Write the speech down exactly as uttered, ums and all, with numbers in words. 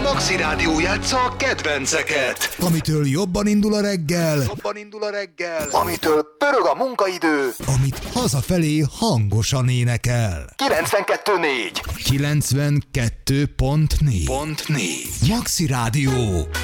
Maxi Rádió játsza a kedvenceket. Amitől jobban indul a reggel, Jobban indul a reggel. Amitől pörög a munkaidő. amit hazafelé hangosan énekel. kilencvenkettő négy. kilencvenkettő pont négy. Pont négy. Maxi Rádió.